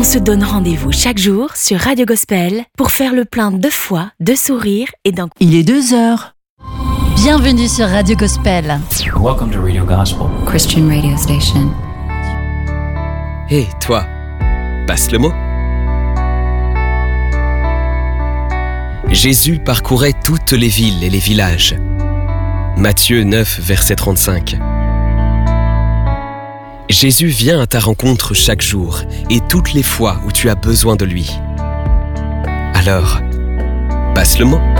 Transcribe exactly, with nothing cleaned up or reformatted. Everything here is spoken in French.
se donne rendez-vous chaque jour sur Radio Gospel pour faire le plein de foi, de sourire et d'un... Il est deux heures. Bienvenue sur Radio Gospel. Welcome to Radio Gospel, Christian radio station. Hé, hey, toi, passe le mot. Jésus parcourait toutes les villes et les villages. Matthieu neuf, verset trente-cinq. Jésus vient à ta rencontre chaque jour et toutes les fois où tu as besoin de lui. Alors, passe le mot.